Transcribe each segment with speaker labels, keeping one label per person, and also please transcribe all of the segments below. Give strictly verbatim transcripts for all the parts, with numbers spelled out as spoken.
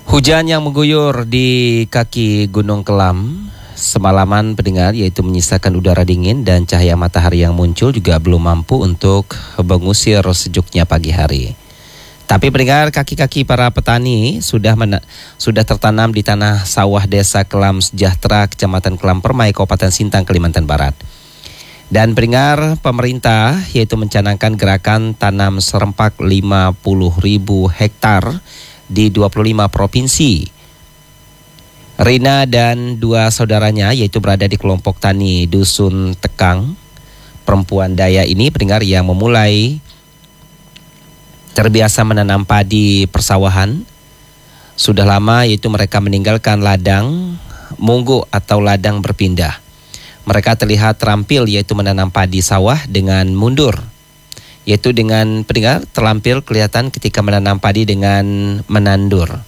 Speaker 1: Hujan yang mengguyur di kaki Gunung Kelam semalaman pendengar, yaitu menyisakan udara dingin dan cahaya matahari yang muncul juga belum mampu untuk mengusir sejuknya pagi hari. Tapi pendengar, kaki-kaki para petani sudah mena- sudah tertanam di tanah sawah desa Kelam Sejahtera, Kecamatan Kelam Permai, Kabupaten Sintang, Kalimantan Barat. Dan pendengar, pemerintah yaitu mencanangkan gerakan tanam serempak lima puluh ribu hektar di dua puluh lima provinsi. Rina dan dua saudaranya yaitu berada di kelompok tani Dusun Tekang. Perempuan daya ini pendengar yang memulai terbiasa menanam padi persawahan. Sudah lama yaitu mereka meninggalkan ladang munggu atau ladang berpindah. Mereka terlihat terampil yaitu menanam padi sawah dengan mundur, yaitu dengan pendengar terlampil kelihatan ketika menanam padi dengan menandur.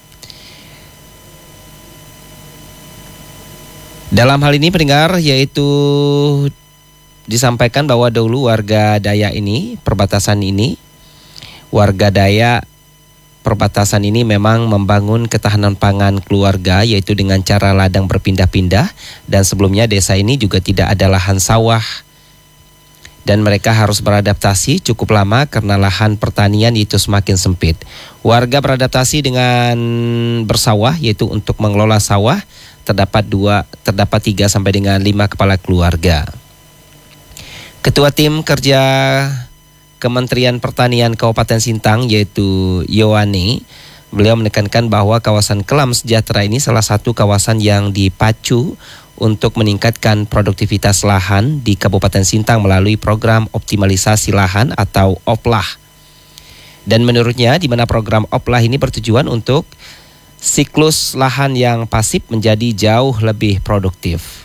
Speaker 1: Dalam hal ini pendengar yaitu disampaikan bahwa dahulu warga Daya ini, perbatasan ini, warga Daya perbatasan ini memang membangun ketahanan pangan keluarga yaitu dengan cara ladang berpindah-pindah, dan sebelumnya desa ini juga tidak ada lahan sawah. Dan mereka harus beradaptasi cukup lama karena lahan pertanian itu semakin sempit. Warga beradaptasi dengan bersawah, yaitu untuk mengelola sawah terdapat dua, terdapat tiga sampai dengan lima kepala keluarga. Ketua tim kerja Kementerian Pertanian Kabupaten Sintang yaitu Yohani, beliau menekankan bahwa kawasan Kelam Sejahtera ini salah satu kawasan yang dipacu untuk meningkatkan produktivitas lahan di Kabupaten Sintang melalui program optimalisasi lahan atau OPLAH. Dan menurutnya di mana program OPLAH ini bertujuan untuk siklus lahan yang pasif menjadi jauh lebih produktif.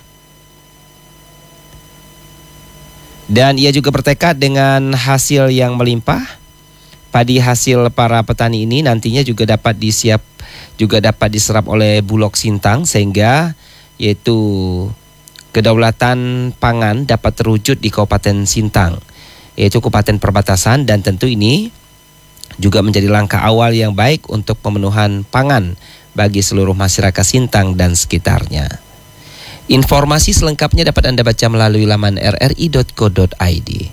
Speaker 1: Dan ia juga bertekad dengan hasil yang melimpah. Padi hasil para petani ini nantinya juga dapat disiap juga dapat diserap oleh Bulog Sintang sehingga yaitu kedaulatan pangan dapat terwujud di Kabupaten Sintang, yaitu kabupaten perbatasan, dan tentu ini juga menjadi langkah awal yang baik untuk pemenuhan pangan bagi seluruh masyarakat Sintang dan sekitarnya. Informasi selengkapnya dapat Anda baca melalui laman r r i dot co dot i d.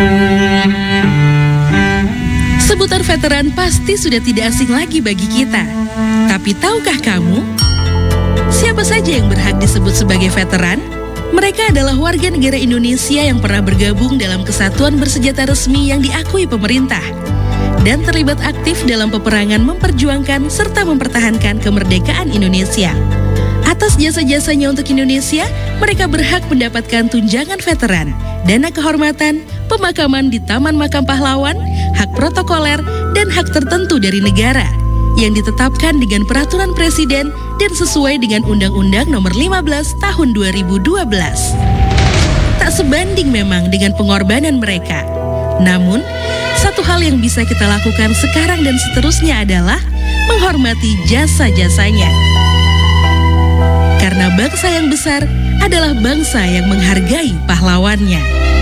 Speaker 2: Sebutan veteran pasti sudah tidak asing lagi bagi kita. Tapi tahukah kamu siapa saja yang berhak disebut sebagai veteran? Mereka adalah warga negara Indonesia yang pernah bergabung dalam kesatuan bersenjata resmi yang diakui pemerintah dan terlibat aktif dalam peperangan memperjuangkan serta mempertahankan kemerdekaan Indonesia. Atas jasa-jasanya untuk Indonesia, mereka berhak mendapatkan tunjangan veteran, dana kehormatan, pemakaman di Taman Makam Pahlawan, hak protokoler, dan hak tertentu dari negara yang ditetapkan dengan peraturan presiden dan sesuai dengan Undang-Undang Nomor lima belas Tahun dua ribu dua belas. Tak sebanding memang dengan pengorbanan mereka. Namun, satu hal yang bisa kita lakukan sekarang dan seterusnya adalah menghormati jasa-jasanya. Karena bangsa yang besar adalah bangsa yang menghargai pahlawannya.